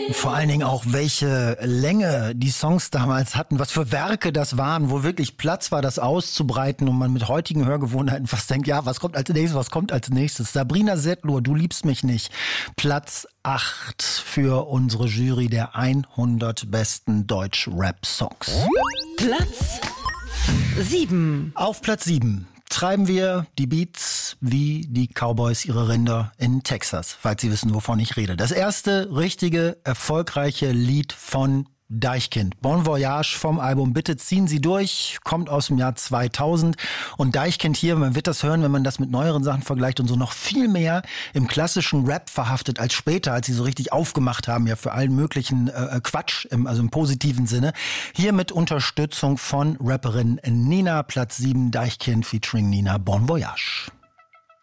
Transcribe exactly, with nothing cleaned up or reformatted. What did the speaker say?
Vor allen Dingen auch, welche Länge die Songs damals hatten, was für Werke das waren, wo wirklich Platz war, das auszubreiten und man mit heutigen Hörgewohnheiten fast denkt, ja, was kommt als nächstes, was kommt als nächstes? Sabrina Setlur, Du liebst mich nicht. Platz acht für unsere Jury der hundert besten Deutsch-Rap-Songs. Platz sieben. Auf Platz sieben treiben wir die Beats wie die Cowboys ihre Rinder in Texas, falls Sie wissen, wovon ich rede. Das erste richtige, erfolgreiche Lied von Deichkind. Bon Voyage vom Album Bitte ziehen Sie durch, kommt aus dem Jahr zweitausend. Und Deichkind hier, man wird das hören, wenn man das mit neueren Sachen vergleicht und so, noch viel mehr im klassischen Rap verhaftet als später, als sie so richtig aufgemacht haben, ja, für allen möglichen äh, Quatsch, im, also im positiven Sinne. Hier mit Unterstützung von Rapperin Nina, Platz sieben, Deichkind featuring Nina, Bon Voyage.